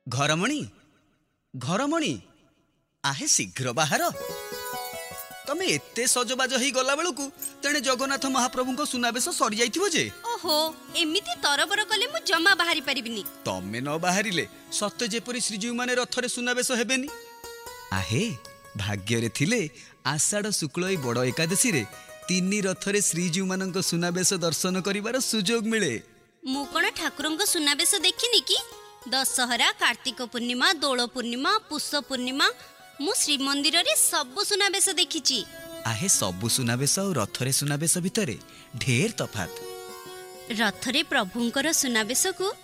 ଘରମଣି ଘରମଣି आहे शीघ्र बाहर तमे एते सजबाज ही गला बेलू तेणे जगन्नाथ महाप्रभु सुनावेश सरी जाइथिबो जे। ओहो एमिति तरबर कले मु जमा बाहरी परिबिनी। तमे न बाहरिले सत्य जेपरि श्रीजीव माने रथरे सुनावेश हेबेनी। आहे भाग्य रे थिले आषाढ़ शुक्ल ई बड़ एकादशी रे तीन रथरे श्रीजीव मानक सुनावेश दर्शन करिवार सुजोग मिले। मु कोन ठाकुरंक सुनावेश देखिनी कि दशहरा कार्तिक पूर्णिमा दोल पूर्णिमा पुष पूर्णिमा मु श्रीमंदिर रे सबु सुनावेश देखिची। आहे सबु सुनावेश और रथरे सुनावेश भितरे ढेर तफात। रथरे प्रभुंकर सुनावेश को